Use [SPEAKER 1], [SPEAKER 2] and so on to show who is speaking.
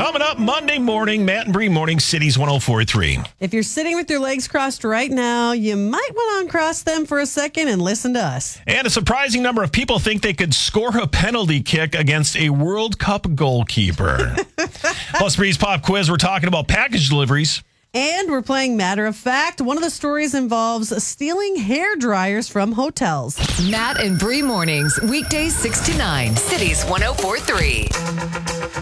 [SPEAKER 1] Coming up Monday morning, Matt and Bree Morning, Cities 104.3.
[SPEAKER 2] If you're sitting with your legs crossed right now, you might want to uncross them for a second and listen to us.
[SPEAKER 1] And a surprising number of people think they could score a penalty kick against a World Cup goalkeeper. Plus, Bree's Pop Quiz, we're talking about package deliveries.
[SPEAKER 2] And we're playing Matter of Fact. One of the stories involves stealing hair dryers from hotels.
[SPEAKER 3] Matt and Bree Mornings, weekdays 6 to 9, Cities 104.3.